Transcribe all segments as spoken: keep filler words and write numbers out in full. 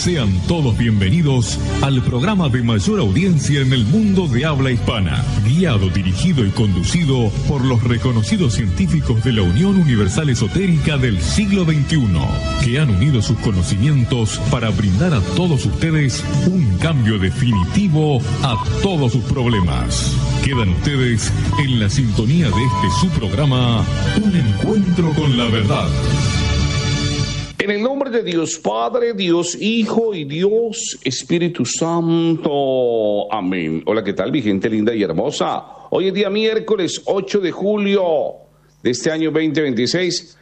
Sean todos bienvenidos al programa de mayor audiencia en el mundo de habla hispana, guiado, dirigido y conducido por los reconocidos científicos de la Unión Universal Esotérica del siglo veintiuno, que han unido sus conocimientos para brindar a todos ustedes un cambio definitivo a todos sus problemas. Quedan ustedes en la sintonía de este su programa, Un Encuentro con la Verdad. En el nombre de Dios Padre, Dios Hijo y Dios Espíritu Santo. Amén. Hola, ¿qué tal, mi gente linda y hermosa? Hoy es día miércoles ocho de julio de este año veinte veintiséis.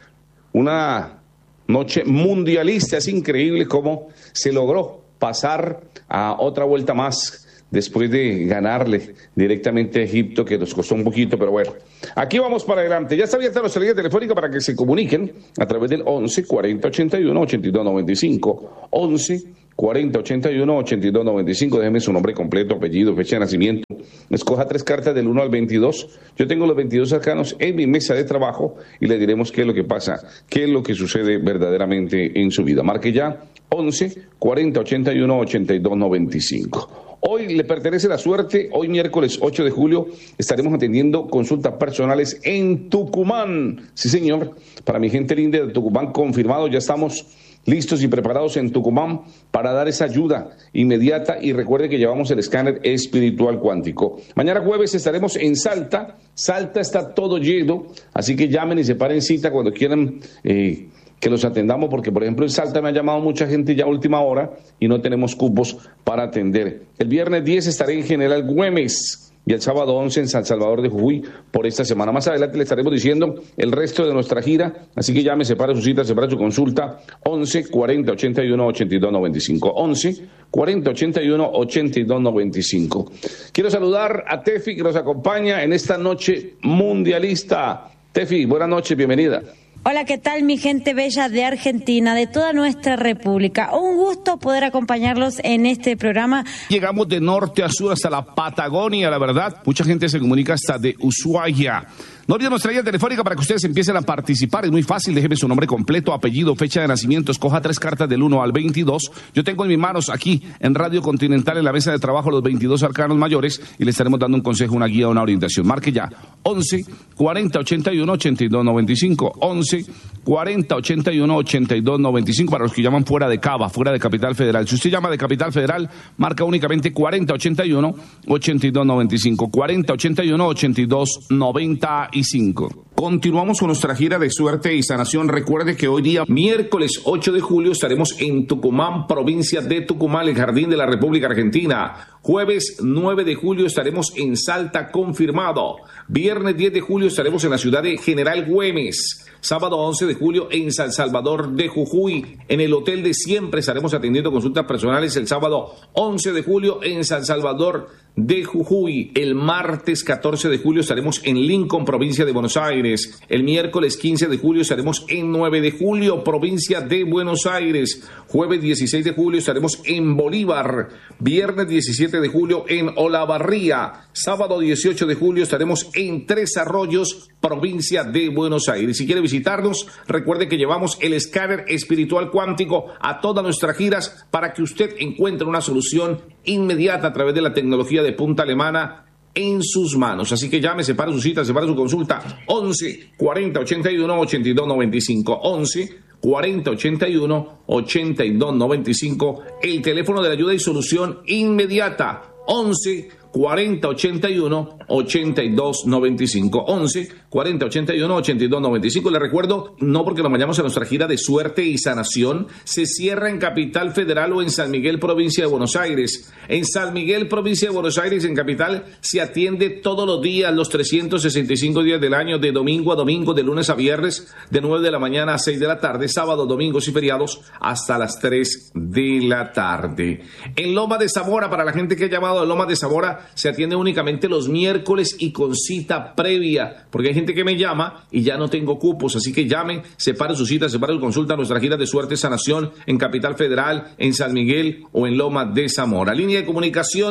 Una noche mundialista. Es increíble cómo se logró pasar a otra vuelta más después de ganarle directamente a Egipto, que nos costó un poquito, pero bueno. Aquí vamos para adelante. Ya está abierta nuestra línea telefónica para que se comuniquen a través del once cuarenta ochenta y uno ochenta y dos noventa y cinco. once cuarenta ochenta y uno ochenta y dos noventa y cinco. Déjeme su nombre completo, apellido, fecha de nacimiento. Escoja tres cartas del uno al veintidós. Yo tengo los veintidós arcanos en mi mesa de trabajo y le diremos qué es lo que pasa, qué es lo que sucede verdaderamente en su vida. Marque ya once cuarenta ochenta y uno ochenta y dos noventa y cinco. Hoy le pertenece la suerte. Hoy miércoles ocho de julio estaremos atendiendo consultas personales en Tucumán. Sí, señor, para mi gente linda de Tucumán, confirmado, ya estamos listos y preparados en Tucumán para dar esa ayuda inmediata. Y recuerde que llevamos el escáner espiritual cuántico. Mañana jueves estaremos en Salta. Salta está todo lleno, así que llamen y separen cita cuando quieran eh, que los atendamos, porque por ejemplo en Salta me ha llamado mucha gente ya a última hora y no tenemos cupos para atender. El viernes diez estaré en General Güemes y el sábado once en San Salvador de Jujuy por esta semana. Más adelante le estaremos diciendo el resto de nuestra gira, así que llame, separe su cita, separe su consulta, once cuarenta ochenta y uno ochenta y dos noventa y cinco, once cuarenta ochenta y uno ochenta y dos noventa y cinco. Quiero saludar a Tefi, que nos acompaña en esta noche mundialista. Tefi, buenas noches, bienvenida. Hola, ¿qué tal, mi gente bella de Argentina, de toda nuestra república? Un gusto poder acompañarlos en este programa. Llegamos de norte a sur hasta la Patagonia, la verdad. Mucha gente se comunica hasta de Ushuaia. No olviden nuestra guía telefónica para que ustedes empiecen a participar. Es muy fácil, déjeme su nombre completo, apellido, fecha de nacimiento. Escoja tres cartas del uno al veintidós. Yo tengo en mis manos aquí en Radio Continental, en la mesa de trabajo, los veintidós arcanos mayores y le estaremos dando un consejo, una guía, una orientación. Marque ya, once cuarenta ochenta y uno ochenta y dos noventa y cinco, once cuarenta ochenta y uno ochenta y dos noventa y cinco para los que llaman fuera de Cava, fuera de Capital Federal. Si usted llama de Capital Federal, marca únicamente cuarenta ochenta y uno ochenta y dos noventa y cinco, cuarenta ochenta y uno ochenta y dos noventa y cinco. Continuamos con nuestra gira de suerte y sanación. Recuerde que hoy día, miércoles ocho de julio, estaremos en Tucumán, provincia de Tucumán, el Jardín de la República Argentina. Jueves nueve de julio estaremos en Salta, confirmado. Viernes diez de julio estaremos en la ciudad de General Güemes. Sábado once de julio en San Salvador de Jujuy. En el Hotel de Siempre estaremos atendiendo consultas personales el sábado once de julio en San Salvador de Jujuy. El martes catorce de julio estaremos en Lincoln, provincia de Buenos Aires. El miércoles quince de julio estaremos en nueve de julio, provincia de Buenos Aires. Jueves dieciséis de julio estaremos en Bolívar. Viernes diecisiete de julio en Olavarría. Sábado dieciocho de julio estaremos en Tres Arroyos, provincia de Buenos Aires. Si quiere visitarnos, recuerde que llevamos el escáner espiritual cuántico a todas nuestras giras para que usted encuentre una solución inmediata a través de la tecnología de punta alemana en sus manos. Así que llame, separe su cita, separe su consulta, once cuarenta ochenta y uno ochenta y dos noventa y cinco, once cuarenta ochenta y uno ochenta y dos noventa y cinco, el teléfono de la ayuda y solución inmediata, once cuarenta ochenta y uno ochenta y dos noventa y cinco, once cuarenta ochenta y uno ochenta y dos noventa y cinco. Le recuerdo, no porque nos vayamos a nuestra gira de suerte y sanación, se cierra en Capital Federal o en San Miguel, provincia de Buenos Aires. En San Miguel, provincia de Buenos Aires, en Capital, se atiende todos los días, los trescientos sesenta y cinco días del año, de domingo a domingo, de lunes a viernes, de nueve de la mañana a seis de la tarde, sábados, domingos y feriados hasta las tres de la tarde. En Loma de Zamora, para la gente que ha llamado de Loma de Zamora, se atiende únicamente los miércoles y con cita previa, porque hay gente que me llama y ya no tengo cupos, así que llamen, separe su cita, separe su consulta a nuestra gira de suerte y sanación en Capital Federal, en San Miguel o en Loma de Zamora. Línea de comunicación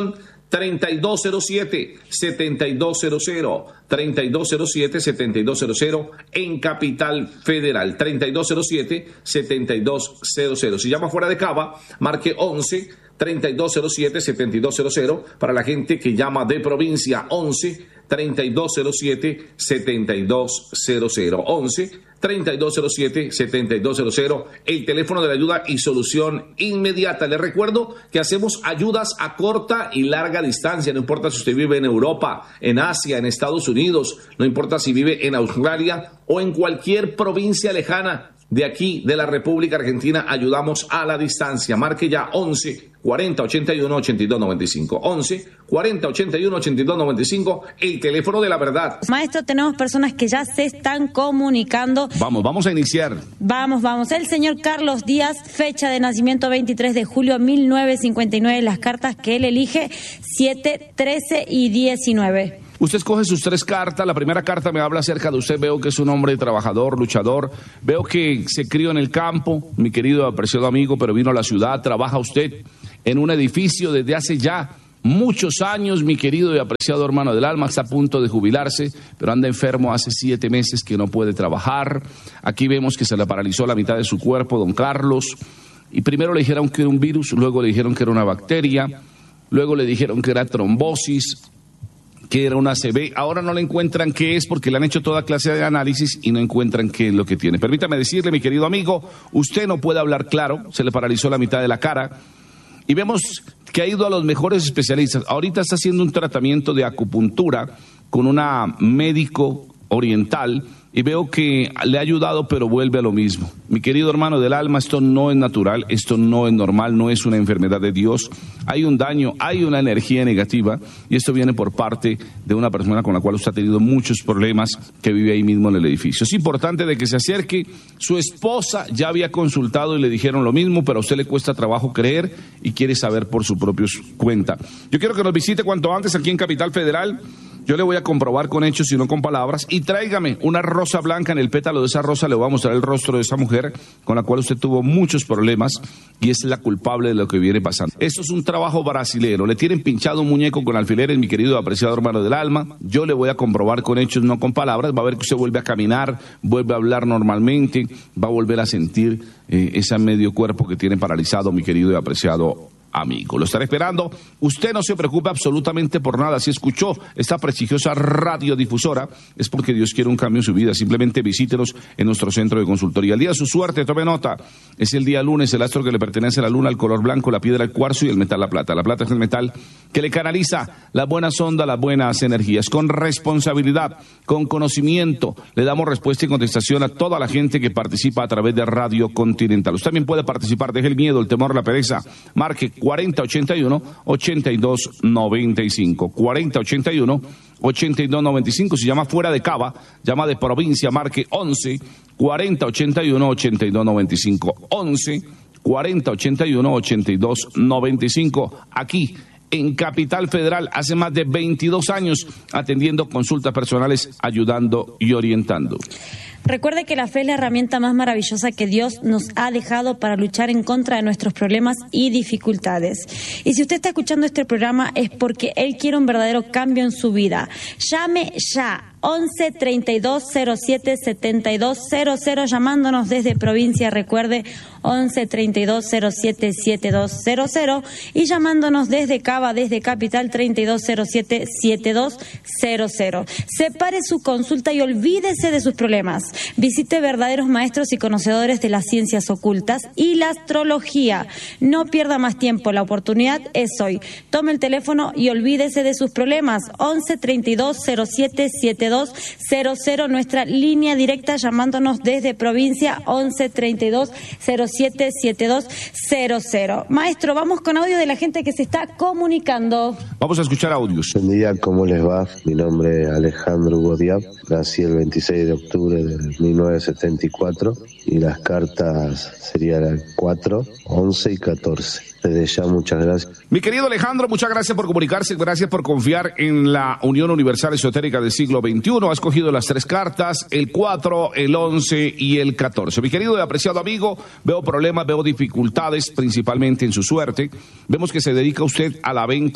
treinta y dos cero siete, setenta y dos cero cero, treinta y dos cero siete, setenta y dos cero cero en Capital Federal, treinta y dos cero siete, setenta y dos cero cero. Si llama fuera de Cava, marque once, treinta y dos cero siete, setenta y dos cero cero. Para la gente que llama de provincia, once, treinta y dos cero siete, setenta y dos cero cero. once, treinta y dos cero siete, setenta y dos cero cero, el teléfono de la ayuda y solución inmediata. Les recuerdo que hacemos ayudas a corta y larga distancia, no importa si usted vive en Europa, en Asia, en Estados Unidos, no importa si vive en Australia o en cualquier provincia lejana de aquí, de la República Argentina, ayudamos a la distancia. Marque ya once, cuarenta, ochenta y uno, ochenta y dos noventa y cinco. once, cuarenta, ochenta y uno, ochenta y dos noventa y cinco, el teléfono de la verdad. Maestro, tenemos personas que ya se están comunicando. Vamos, vamos a iniciar. Vamos, vamos. El señor Carlos Díaz, fecha de nacimiento veintitrés de julio mil novecientos cincuenta y nueve. Las cartas que él elige, siete, trece y diecinueve. Usted escoge sus tres cartas. La primera carta me habla acerca de usted. Veo que es un hombre trabajador, luchador. Veo que se crió en el campo, mi querido apreciado amigo, pero vino a la ciudad. Trabaja usted en un edificio desde hace ya muchos años, mi querido y apreciado hermano del alma. Está a punto de jubilarse, pero anda enfermo hace siete meses que no puede trabajar. Aquí vemos que se le paralizó la mitad de su cuerpo, don Carlos. Y primero le dijeron que era un virus, luego le dijeron que era una bacteria, luego le dijeron que era trombosis, que era una A C V. Ahora no le encuentran qué es porque le han hecho toda clase de análisis y no encuentran qué es lo que tiene. Permítame decirle, mi querido amigo, usted no puede hablar claro, se le paralizó la mitad de la cara y vemos que ha ido a los mejores especialistas. Ahorita está haciendo un tratamiento de acupuntura con una médico oriental y veo que le ha ayudado, pero vuelve a lo mismo. Mi querido hermano del alma, esto no es natural, esto no es normal, no es una enfermedad de Dios. Hay un daño, hay una energía negativa y esto viene por parte de una persona con la cual usted ha tenido muchos problemas que vive ahí mismo en el edificio. Es importante de que se acerque. Su esposa ya había consultado y le dijeron lo mismo, pero a usted le cuesta trabajo creer y quiere saber por su propia cuenta. Yo quiero que nos visite cuanto antes aquí en Capital Federal. Yo le voy a comprobar con hechos y no con palabras. Y tráigame una rosa blanca. En el pétalo de esa rosa le voy a mostrar el rostro de esa mujer con la cual usted tuvo muchos problemas y es la culpable de lo que viene pasando. Esto es un trabajo brasilero. Le tienen pinchado un muñeco con alfileres, mi querido apreciado hermano del alma. Yo le voy a comprobar con hechos, no con palabras. Va a ver que usted vuelve a caminar, vuelve a hablar normalmente, va a volver a sentir eh, ese medio cuerpo que tiene paralizado, mi querido y apreciado amigo. Lo estaré esperando. Usted no se preocupe absolutamente por nada. Si escuchó esta prestigiosa radiodifusora, es porque Dios quiere un cambio en su vida. Simplemente visítenos en nuestro centro de consultoría. El día de su suerte, tome nota, es el día lunes. El astro que le pertenece a la luna, el color blanco, la piedra, el cuarzo y el metal, la plata. La plata es el metal que le canaliza las buenas ondas, las buenas energías. Con responsabilidad, con conocimiento, le damos respuesta y contestación a toda la gente que participa a través de Radio Continental. Usted también puede participar. Deje el miedo, el temor, la pereza. Marque cuarenta ochenta y uno, ochenta y dos noventa y cinco. cuarenta ochenta y uno, ochenta y dos noventa y cinco. Si llama fuera de Cava, llama de provincia, marque once, cuarenta ochenta y uno, ochenta y dos noventa y cinco. once, cuarenta ochenta y uno, ochenta y dos noventa y cinco. Aquí en Capital Federal, hace más de veintidós años atendiendo consultas personales, ayudando y orientando. Recuerde que la fe es la herramienta más maravillosa que Dios nos ha dejado para luchar en contra de nuestros problemas y dificultades. Y si usted está escuchando este programa es porque Él quiere un verdadero cambio en su vida. Llame ya. once, treinta y dos cero siete, setenta y dos cero cero, llamándonos desde provincia, recuerde, once, treinta y dos cero siete, setenta y dos cero cero, y llamándonos desde Cava, desde Capital, treinta y dos cero siete, setenta y dos cero cero. Separe su consulta y olvídese de sus problemas. Visite verdaderos maestros y conocedores de las ciencias ocultas y la astrología. No pierda más tiempo, la oportunidad es hoy. Tome el teléfono y olvídese de sus problemas. once, treinta y dos cero siete, setenta y dos cero cero, nuestra línea directa, llamándonos desde provincia, once, treinta y dos cero siete, setenta y dos cero cero. Maestro, vamos con audio de la gente que se está comunicando. Vamos a escuchar audios. Buen día, ¿cómo les va? Mi nombre es Alejandro Hugo Diab, nací el veintiséis de octubre de mil novecientos setenta y cuatro y las cartas serían cuatro, once y catorce. Desde ya, muchas gracias. Mi querido Alejandro, muchas gracias por comunicarse, gracias por confiar en la Unión Universal Esotérica del siglo veintiuno. Ha escogido las tres cartas, el cuatro, el once y el catorce. Mi querido y apreciado amigo, veo problemas, veo dificultades, principalmente en su suerte. Vemos que se dedica usted a la venta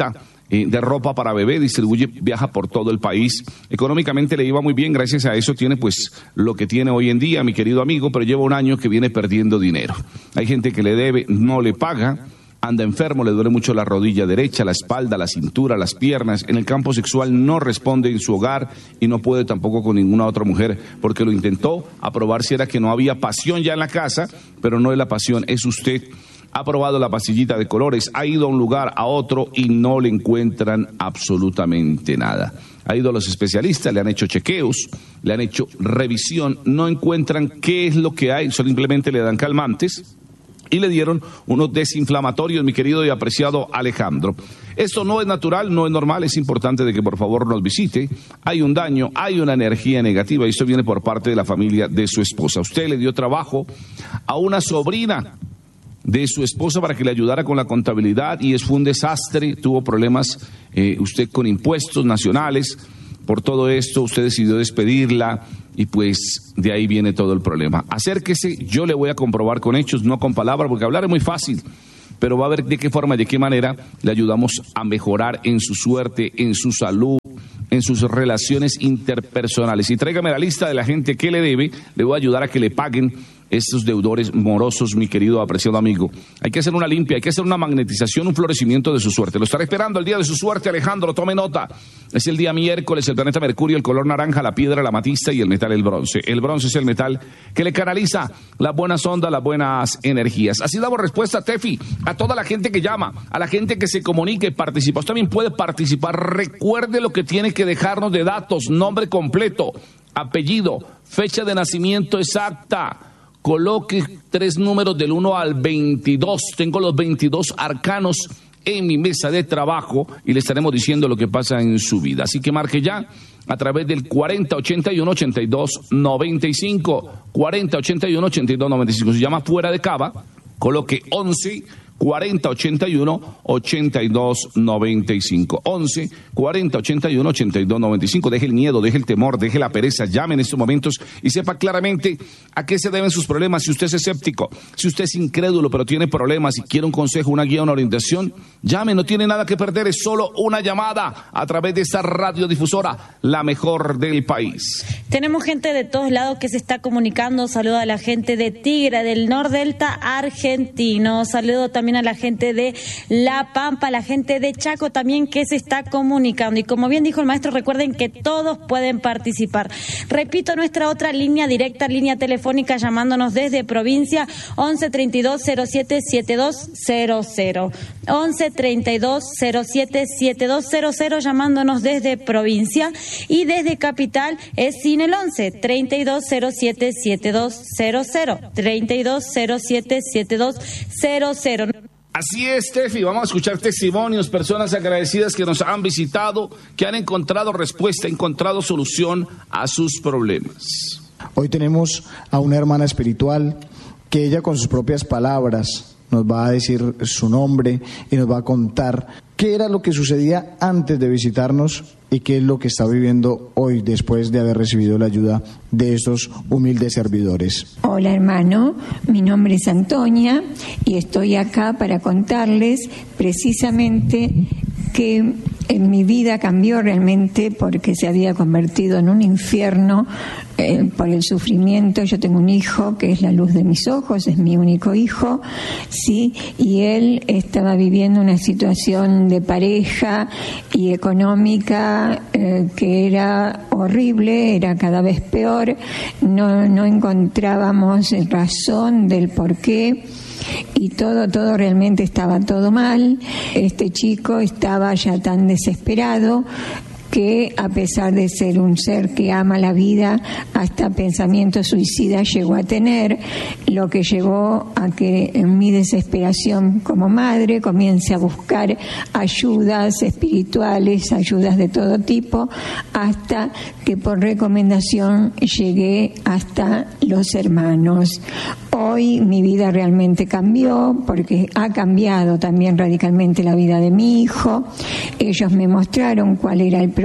eh, de ropa para bebé, distribuye, viaja por todo el país. Económicamente le iba muy bien, gracias a eso tiene pues lo que tiene hoy en día, mi querido amigo, pero lleva un año que viene perdiendo dinero. Hay gente que le debe, no le paga, anda enfermo, le duele mucho la rodilla derecha, la espalda, la cintura, las piernas. En el campo sexual no responde en su hogar y no puede tampoco con ninguna otra mujer porque lo intentó. A probar si era que no había pasión ya en la casa, pero no es la pasión, es usted. Ha probado la pastillita de colores, ha ido a un lugar, a otro y no le encuentran absolutamente nada. Ha ido a los especialistas, le han hecho chequeos, le han hecho revisión, no encuentran qué es lo que hay, simplemente le dan calmantes y le dieron unos desinflamatorios, mi querido y apreciado Alejandro. Esto no es natural, no es normal, es importante de que por favor nos visite. Hay un daño, hay una energía negativa y esto viene por parte de la familia de su esposa. Usted le dio trabajo a una sobrina de su esposa para que le ayudara con la contabilidad y fue un desastre, tuvo problemas eh, usted con impuestos nacionales. Por todo esto usted decidió despedirla y pues de ahí viene todo el problema. Acérquese, yo le voy a comprobar con hechos, no con palabras, porque hablar es muy fácil, pero va a ver de qué forma, de qué manera le ayudamos a mejorar en su suerte, en su salud, en sus relaciones interpersonales. Y tráigame la lista de la gente que le debe, le voy a ayudar a que le paguen estos deudores morosos, mi querido apreciado amigo. Hay que hacer una limpia, hay que hacer una magnetización, un florecimiento de su suerte. Lo estará esperando el día de su suerte, Alejandro, tome nota. Es el día miércoles, el planeta Mercurio, el color naranja, la piedra, la amatista y el metal, el bronce. El bronce es el metal que le canaliza las buenas ondas, las buenas energías. Así damos respuesta, Tefi, a toda la gente que llama, a la gente que se comunica y participa. Usted también puede participar. Recuerde lo que tiene que dejarnos de datos: nombre completo, apellido, fecha de nacimiento exacta. Coloque tres números del uno al veintidós. Tengo los veintidós arcanos en mi mesa de trabajo y le estaremos diciendo lo que pasa en su vida. Así que marque ya a través del cuarenta ochenta y uno ochenta y dos noventa y cinco. cuarenta ochenta y uno ochenta y dos noventa y cinco. Si llama fuera de Cava, coloque once cuarenta ochenta y uno ochenta y dos noventa y cinco. once cuarenta ochenta y uno ochenta y dos noventa y cinco. Deje el miedo, deje el temor, deje la pereza. Llame en estos momentos y sepa claramente a qué se deben sus problemas. Si usted es escéptico, si usted es incrédulo pero tiene problemas y quiere un consejo, una guía, una orientación, llame, no tiene nada que perder. Es solo una llamada a través de esta radiodifusora, la mejor del país. Tenemos gente de todos lados que se está comunicando. Saludo a la gente de Tigre, del Nordelta argentino. Saludo también a la gente de La Pampa, la gente de Chaco también que se está comunicando. Y como bien dijo el maestro, recuerden que todos pueden participar. Repito, nuestra otra línea directa, línea telefónica, llamándonos desde provincia, once treinta y dos cero siete setenta y dos cero cero. once treinta y dos cero siete setenta y dos cero cero, llamándonos desde provincia. Y desde capital es sin el once treinta y dos cero siete setenta y dos cero cero. treinta y dos cero siete setenta y dos cero cero. Así es, Tefi, vamos a escuchar testimonios, personas agradecidas que nos han visitado, que han encontrado respuesta, encontrado solución a sus problemas. Hoy tenemos a una hermana espiritual que ella con sus propias palabras nos va a decir su nombre y nos va a contar qué era lo que sucedía antes de visitarnos y qué es lo que está viviendo hoy después de haber recibido la ayuda de estos humildes servidores. Hola hermano, mi nombre es Antonia y estoy acá para contarles precisamente que en mi vida cambió realmente porque se había convertido en un infierno eh, por el sufrimiento. Yo tengo un hijo que es la luz de mis ojos, es mi único hijo, sí, y él estaba viviendo una situación de pareja y económica eh, que era horrible, era cada vez peor. No, no encontrábamos razón del por qué. Y todo, todo realmente estaba todo mal. Este chico estaba ya tan desesperado que a pesar de ser un ser que ama la vida, hasta pensamientos suicidas llegó a tener, lo que llevó a que en mi desesperación como madre comience a buscar ayudas espirituales, ayudas de todo tipo, hasta que por recomendación llegué hasta los hermanos. Hoy mi vida realmente cambió porque ha cambiado también radicalmente la vida de mi hijo. Ellos me mostraron cuál era el problema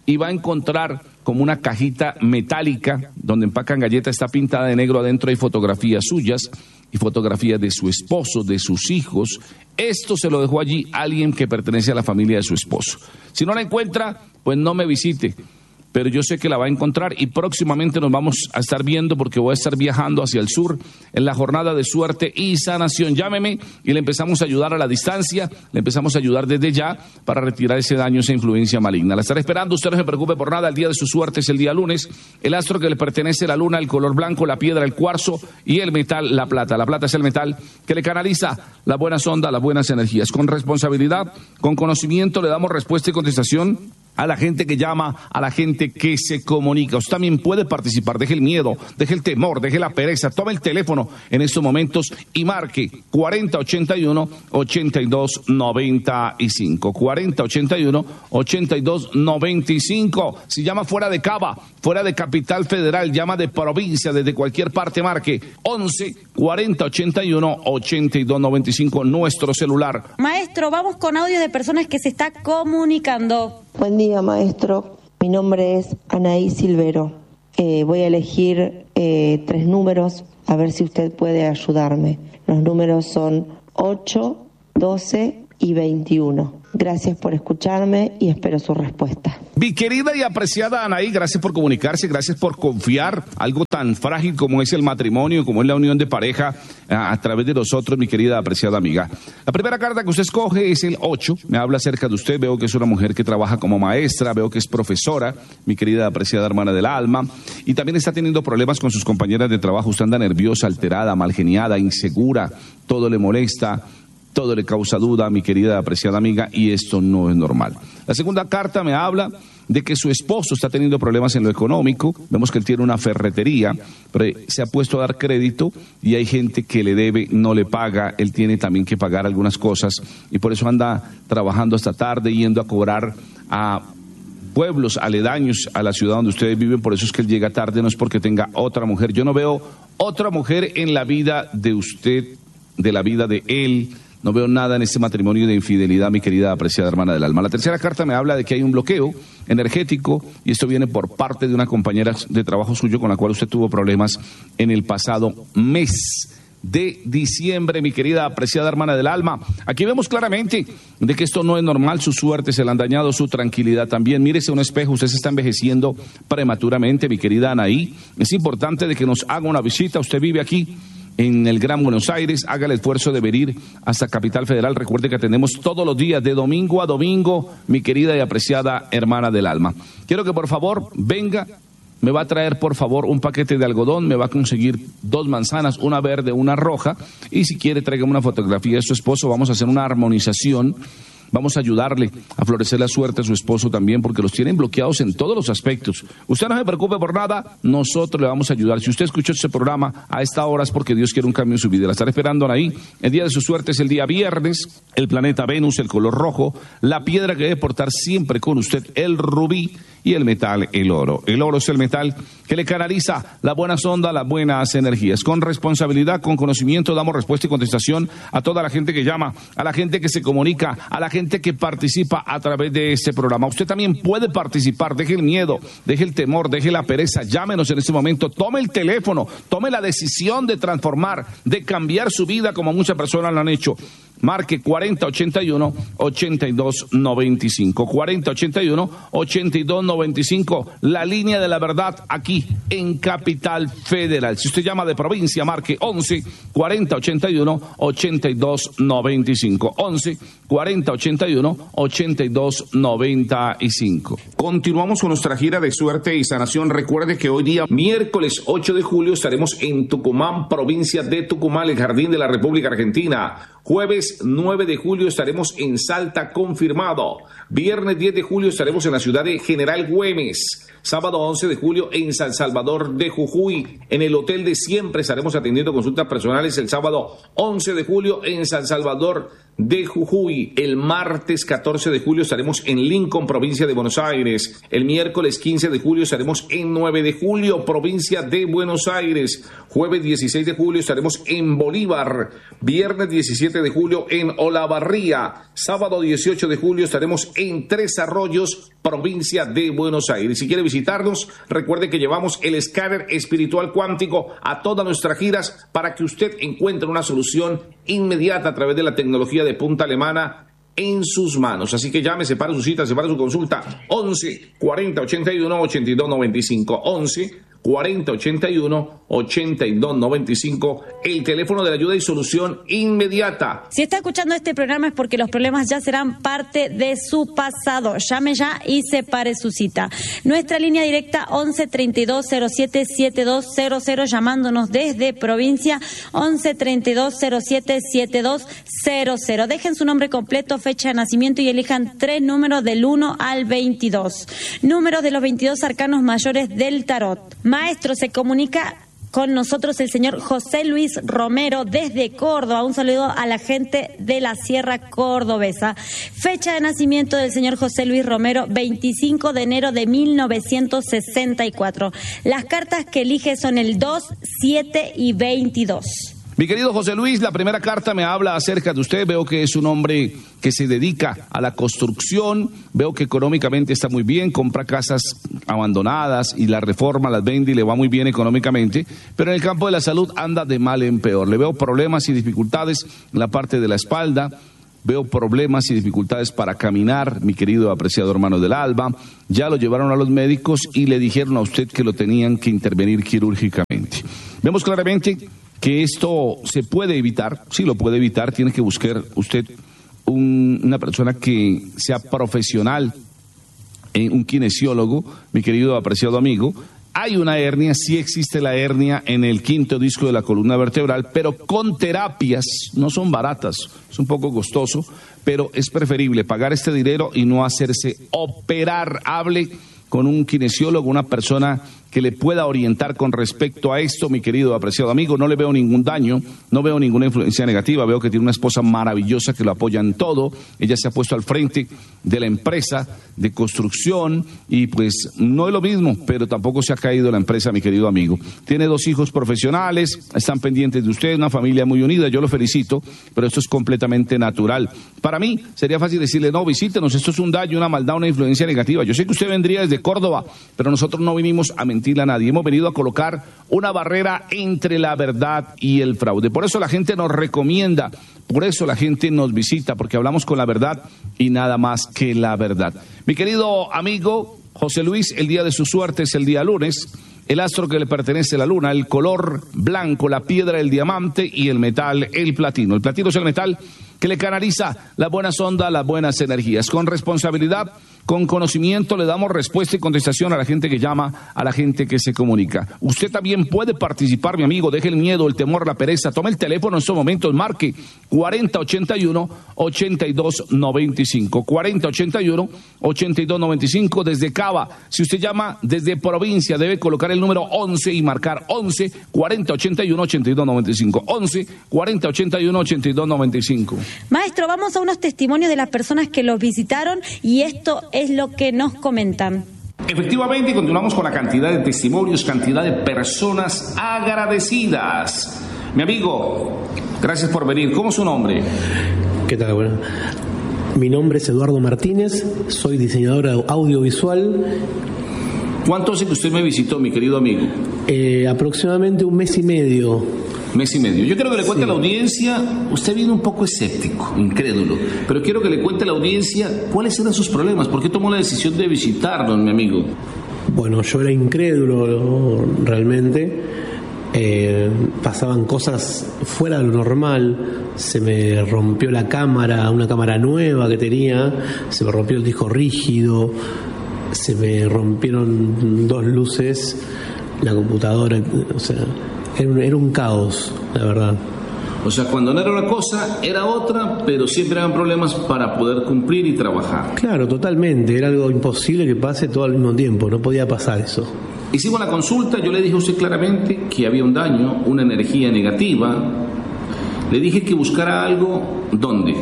y va a encontrar como una cajita metálica donde empacan galletas, está pintada de negro, adentro hay fotografías suyas y fotografías de su esposo, de sus hijos. Esto se lo dejó allí alguien que pertenece a la familia de su esposo. Si no la encuentra, pues no me visite, pero yo sé que la va a encontrar y próximamente nos vamos a estar viendo porque voy a estar viajando hacia el sur en la jornada de suerte y sanación. Llámeme y le empezamos a ayudar a la distancia, le empezamos a ayudar desde ya para retirar ese daño, esa influencia maligna. La estaré esperando, usted no se preocupe por nada, el día de su suerte es el día lunes. El astro que le pertenece, la luna, el color blanco, la piedra, el cuarzo y el metal, la plata. La plata es el metal que le canaliza las buenas ondas, las buenas energías. Con responsabilidad, con conocimiento le damos respuesta y contestación a la gente que llama, a la gente que se comunica. Usted también puede participar, deje el miedo, deje el temor, deje la pereza, tome el teléfono en estos momentos y marque cuarenta ochenta y uno ochenta y dos noventa y cinco, cuarenta ochenta y uno ochenta y dos noventa y cinco. Si llama fuera de Cava, fuera de Capital Federal, llama de provincia, desde cualquier parte, marque once cuarenta ochenta y uno ochenta y dos noventa y cinco, nuestro celular. Maestro, vamos con audio de personas que se está comunicando. Buen día, maestro. Mi nombre es Anaí Silvero. Eh, voy a elegir eh, tres números, a ver si usted puede ayudarme. Los números son ocho, doce y veintiuno. Gracias por escucharme y espero su respuesta. Mi querida y apreciada Anaí, gracias por comunicarse, gracias por confiar algo tan frágil como es el matrimonio, como es la unión de pareja a, a través de nosotros, mi querida apreciada amiga. La primera carta que usted escoge es el ocho, me habla acerca de usted, veo que es una mujer que trabaja como maestra, veo que es profesora, mi querida apreciada hermana del alma, y también está teniendo problemas con sus compañeras de trabajo. Usted anda nerviosa, alterada, malgeniada, insegura, todo le molesta, todo le causa duda, mi querida apreciada amiga, y esto no es normal. La segunda carta me habla de que su esposo está teniendo problemas en lo económico. Vemos que él tiene una ferretería, pero se ha puesto a dar crédito y hay gente que le debe, no le paga. Él tiene también que pagar algunas cosas y por eso anda trabajando hasta tarde, yendo a cobrar a pueblos aledaños a la ciudad donde ustedes viven. Por eso es que él llega tarde, no es porque tenga otra mujer. Yo no veo otra mujer en la vida de usted, de la vida de él. No veo nada en este matrimonio de infidelidad, mi querida apreciada hermana del alma. La tercera carta me habla de que hay un bloqueo energético y esto viene por parte de una compañera de trabajo suyo con la cual usted tuvo problemas en el pasado mes de diciembre, mi querida apreciada hermana del alma. Aquí vemos claramente de que esto no es normal, su suerte se le han dañado, su tranquilidad también. Mírese un espejo, usted se está envejeciendo prematuramente, mi querida Anaí. Es importante de que nos haga una visita, usted vive aquí en el Gran Buenos Aires, haga el esfuerzo de venir hasta Capital Federal. Recuerde que atendemos todos los días, de domingo a domingo, mi querida y apreciada hermana del alma. Quiero que por favor venga, me va a traer por favor un paquete de algodón, me va a conseguir dos manzanas, una verde, una roja, y si quiere tráigame una fotografía de su esposo, vamos a hacer una armonización. Vamos a ayudarle a florecer la suerte a su esposo también, porque los tienen bloqueados en todos los aspectos. Usted no se preocupe por nada, nosotros le vamos a ayudar. Si usted escuchó este programa a esta hora es porque Dios quiere un cambio en su vida. La estará esperando ahí. El día de su suerte es el día viernes. El planeta Venus, el color rojo. La piedra que debe portar siempre con usted, el rubí. Y el metal, el oro. El oro es el metal que le canaliza las buenas ondas, las buenas energías. Con responsabilidad, con conocimiento, damos respuesta y contestación a toda la gente que llama, a la gente que se comunica, a la gente que participa a través de este programa. Usted también puede participar, deje el miedo, deje el temor, deje la pereza, llámenos en este momento, tome el teléfono, tome la decisión de transformar, de cambiar su vida como muchas personas lo han hecho. Marque cuarenta ochenta y uno ochenta y dos noventa y cinco, cuarenta ochenta y uno ochenta y dos noventa y cinco, la línea de la verdad aquí en Capital Federal. Si usted llama de provincia, marque once cuarenta ochenta y uno ochenta y dos noventa y cinco, once cuarenta ochenta y uno ochenta y dos noventa y cinco. Continuamos con nuestra gira de suerte y sanación. Recuerde que hoy día, miércoles ocho de julio, estaremos en Tucumán, provincia de Tucumán, el Jardín de la República Argentina. Jueves nueve de julio estaremos en Salta, confirmado. Viernes diez de julio estaremos en la ciudad de General Güemes. Sábado once de julio en San Salvador de Jujuy. En el Hotel de Siempre estaremos atendiendo consultas personales el sábado once de julio en San Salvador de Jujuy. El martes catorce de julio estaremos en Lincoln, provincia de Buenos Aires. El miércoles quince de julio estaremos en nueve de julio, provincia de Buenos Aires. Jueves dieciséis de julio estaremos en Bolívar. Viernes diecisiete de julio en Olavarría. Sábado dieciocho de julio estaremos en Tres Arroyos, provincia de Buenos Aires. Si quiere visitarnos, recuerde que llevamos el escáner espiritual cuántico a todas nuestras giras para que usted encuentre una solución inmediata a través de la tecnología de punta alemana en sus manos. Así que llame, separe su cita, separe su consulta. once cuarenta ochenta y uno ochenta y dos noventa y cinco. once cuarenta ochenta y uno ochenta y dos noventa y cinco, el teléfono de la ayuda y solución inmediata. Si está escuchando este programa es porque los problemas ya serán parte de su pasado. Llame ya y separe su cita. Nuestra línea directa once treinta y dos cero siete setenta y dos cero cero, llamándonos desde provincia once treinta y dos cero siete setenta y dos cero cero. Dejen su nombre completo, fecha de nacimiento y elijan tres números del uno al veintidós. Números de los veintidós arcanos mayores del tarot. Maestro, se comunica con nosotros el señor José Luis Romero desde Córdoba. Un saludo a la gente de la Sierra Cordobesa. Fecha de nacimiento del señor José Luis Romero, veinticinco de enero de mil novecientos sesenta y cuatro. Las cartas que elige son el dos, siete y veintidós. Mi querido José Luis, la primera carta me habla acerca de usted. Veo que es un hombre que se dedica a la construcción. Veo que económicamente está muy bien, compra casas abandonadas y las reforma, las vende y le va muy bien económicamente. Pero en el campo de la salud anda de mal en peor. Le veo problemas y dificultades en la parte de la espalda. Veo problemas y dificultades para caminar, mi querido apreciado hermano del alba. Ya lo llevaron a los médicos y le dijeron a usted que lo tenían que intervenir quirúrgicamente. Vemos claramente que esto se puede evitar, sí lo puede evitar. Tiene que buscar usted un, una persona que sea profesional, eh, un kinesiólogo, mi querido apreciado amigo. Hay una hernia, sí existe la hernia en el quinto disco de la columna vertebral, pero con terapias, no son baratas, es un poco costoso, pero es preferible pagar este dinero y no hacerse operar. Hable con un kinesiólogo, una persona que le pueda orientar con respecto a esto, mi querido apreciado amigo. No le veo ningún daño, no veo ninguna influencia negativa. Veo que tiene una esposa maravillosa que lo apoya en todo. Ella se ha puesto al frente de la empresa de construcción y pues no es lo mismo, pero tampoco se ha caído la empresa, mi querido amigo. Tiene dos hijos profesionales, están pendientes de usted, una familia muy unida. Yo lo felicito, pero esto es completamente natural. Para mí sería fácil decirle, no, visítenos, esto es un daño, una maldad, una influencia negativa. Yo sé que usted vendría desde Córdoba, pero nosotros no vinimos a mentir a nadie. Hemos venido a colocar una barrera entre la verdad y el fraude. Por eso la gente nos recomienda, por eso la gente nos visita, porque hablamos con la verdad y nada más que la verdad. Mi querido amigo José Luis, el día de su suerte es el día lunes. El astro que le pertenece a la luna, el color blanco, la piedra, el diamante y el metal, el platino. El platino es el metal que le canaliza las buenas ondas, las buenas energías. Con responsabilidad, con conocimiento, le damos respuesta y contestación a la gente que llama, a la gente que se comunica. Usted también puede participar, mi amigo. Deje el miedo, el temor, la pereza. Tome el teléfono en estos momentos, marque cuarenta ochenta y uno ochenta y dos noventa y cinco. cuarenta ochenta y uno ochenta y dos noventa y cinco desde Cava. Si usted llama desde provincia, debe colocar el número once y marcar once cuarenta ochenta y uno ochenta y dos noventa y cinco. once cuarenta ochenta y uno ochenta y dos noventa y cinco. Maestro, vamos a unos testimonios de las personas que los visitaron y esto es lo que nos comentan. Efectivamente, continuamos con la cantidad de testimonios, cantidad de personas agradecidas. Mi amigo, gracias por venir. ¿Cómo es su nombre? ¿Qué tal? Bueno, mi nombre es Eduardo Martínez, soy diseñador audiovisual. ¿Cuánto hace que usted me visitó, mi querido amigo? Eh, aproximadamente un mes y medio. Mes y medio. Yo quiero que le cuente sí. a la audiencia, usted viene un poco escéptico, incrédulo, pero quiero que le cuente a la audiencia cuáles eran sus problemas, por qué tomó la decisión de visitarnos, mi amigo. Bueno, yo era incrédulo realmente, eh, pasaban cosas fuera de lo normal, se me rompió la cámara, una cámara nueva que tenía, se me rompió el disco rígido, se me rompieron dos luces, la computadora, o sea... Era un, era un caos, la verdad. O sea, cuando no era una cosa, era otra, pero siempre eran problemas para poder cumplir y trabajar. Claro, totalmente. Era algo imposible que pase todo al mismo tiempo. No podía pasar eso. Hicimos la consulta, yo le dije a usted claramente que había un daño, una energía negativa. Le dije que buscara algo, ¿dónde?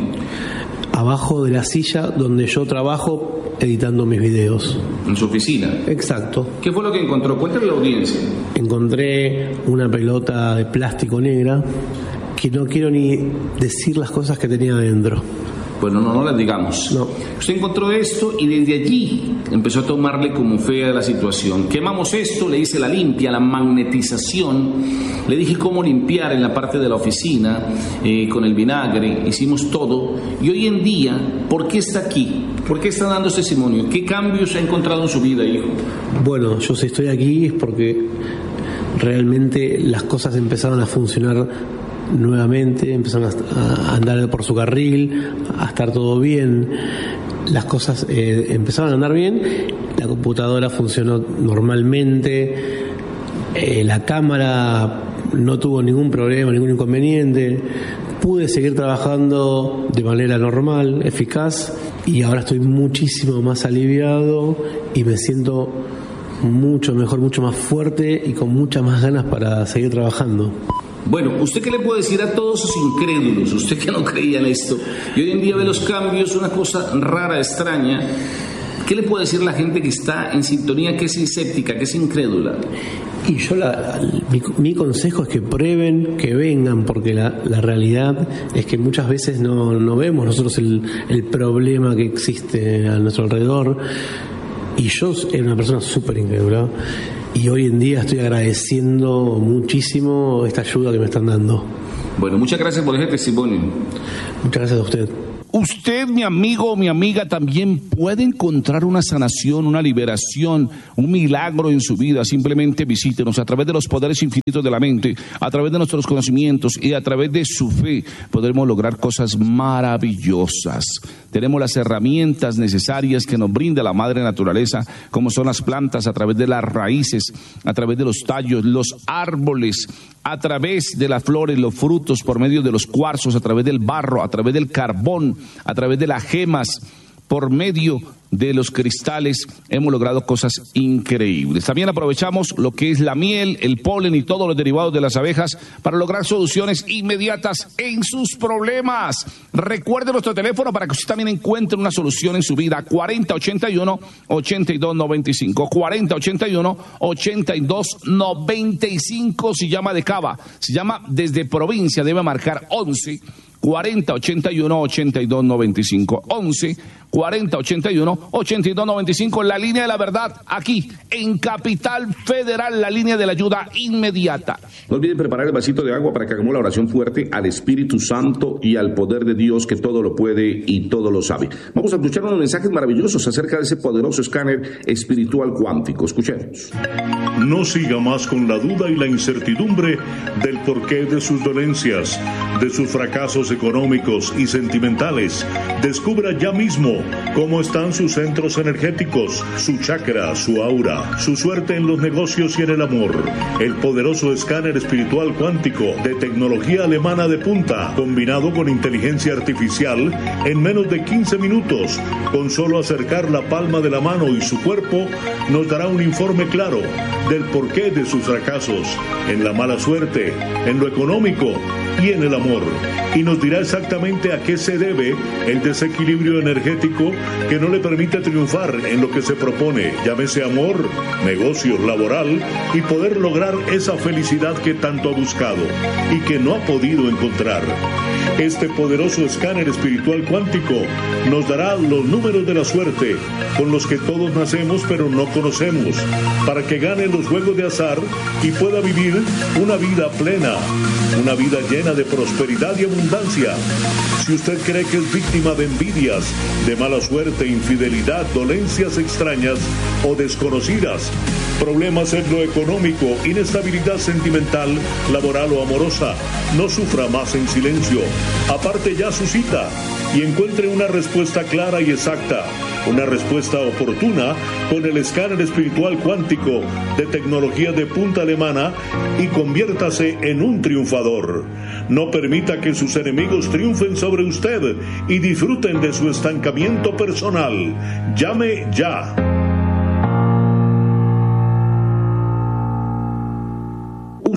Abajo de la silla donde yo trabajo editando mis videos. ¿En su oficina? Exacto. ¿Qué fue lo que encontró? Cuéntale a la audiencia. Encontré una pelota de plástico negra que no quiero ni decir las cosas que tenía adentro. Bueno, no, no las digamos. No. Usted encontró esto y desde allí empezó a tomarle como fe a la situación. Quemamos esto, le hice la limpia, la magnetización, le dije cómo limpiar en la parte de la oficina, eh, con el vinagre, hicimos todo. Y hoy en día, ¿por qué está aquí? ¿Por qué está dando testimonio? ¿Qué cambios ha encontrado en su vida, hijo? Bueno, yo si estoy aquí es porque realmente las cosas empezaron a funcionar nuevamente, empezaron a andar por su carril, a estar todo bien, las cosas eh, empezaron a andar bien, la computadora funcionó normalmente, eh, la cámara no tuvo ningún problema, ningún inconveniente, pude seguir trabajando de manera normal, eficaz, y ahora estoy muchísimo más aliviado y me siento mucho mejor, mucho más fuerte y con muchas más ganas para seguir trabajando. Bueno, ¿usted qué le puede decir a todos esos incrédulos? Usted que no creía en esto y hoy en día ve los cambios, una cosa rara, extraña. ¿Qué le puede decir la gente que está en sintonía, que es escéptica, que es incrédula? Y yo, la, mi, mi consejo es que prueben, que vengan, porque la, la realidad es que muchas veces no, no vemos nosotros el, el problema que existe a nuestro alrededor. Y yo era una persona súper incrédula. Y hoy en día estoy agradeciendo muchísimo esta ayuda que me están dando. Bueno, muchas gracias por ese testimonio. Muchas gracias a usted. Usted, mi amigo o mi amiga, también puede encontrar una sanación, una liberación, un milagro en su vida. Simplemente visítenos a través de los poderes infinitos de la mente, a través de nuestros conocimientos y a través de su fe podremos lograr cosas maravillosas. Tenemos las herramientas necesarias que nos brinda la madre naturaleza, como son las plantas, a través de las raíces, a través de los tallos, los árboles, a través de las flores, los frutos, por medio de los cuarzos, a través del barro, a través del carbón, a través de las gemas, por medio de los cristales, hemos logrado cosas increíbles. También aprovechamos lo que es la miel, el polen y todos los derivados de las abejas para lograr soluciones inmediatas en sus problemas. Recuerde nuestro teléfono para que usted también encuentre una solución en su vida: cuarenta ochenta y uno, ochenta y dos noventa y cinco, cuarenta ochenta y uno, ochenta y dos noventa y cinco. Si llama de Cava, si llama desde provincia, debe marcar once cuarenta ochenta y uno, ochenta y dos noventa y cinco, once cuarenta ochenta y uno, ochenta y dos noventa y cinco, la línea de la verdad, aquí en Capital Federal, la línea de la ayuda inmediata. No olviden preparar el vasito de agua para que hagamos la oración fuerte al Espíritu Santo y al poder de Dios que todo lo puede y todo lo sabe. Vamos a escuchar unos mensajes maravillosos acerca de ese poderoso escáner espiritual cuántico. Escuchemos. No siga más con la duda y la incertidumbre del porqué de sus dolencias, de sus fracasos económicos y sentimentales. Descubra ya mismo cómo están sus centros energéticos, su chakra, su aura, su suerte en los negocios y en el amor. El poderoso escáner espiritual cuántico de tecnología alemana de punta, combinado con inteligencia artificial, en menos de quince minutos, con solo acercar la palma de la mano y su cuerpo, nos dará un informe claro del porqué de sus fracasos, en la mala suerte, en lo económico y en el amor. Y nos dirá exactamente a qué se debe el desequilibrio energético que no le permite triunfar en lo que se propone, llámese amor, negocios, laboral, y poder lograr esa felicidad que tanto ha buscado y que no ha podido encontrar. Este poderoso escáner espiritual cuántico nos dará los números de la suerte con los que todos nacemos pero no conocemos, para que gane los juegos de azar y pueda vivir una vida plena, una vida llena de prosperidad y abundancia. Si usted cree que es víctima de envidias, de mala suerte, infidelidad, dolencias extrañas o desconocidas, problemas en lo económico, inestabilidad sentimental, laboral o amorosa, no sufra más en silencio. Aparte ya su cita y encuentre una respuesta clara y exacta, una respuesta oportuna con el escáner espiritual cuántico de tecnología de punta alemana y conviértase en un triunfador. No permita que sus enemigos triunfen sobre usted y disfruten de su estancamiento personal. Llame ya.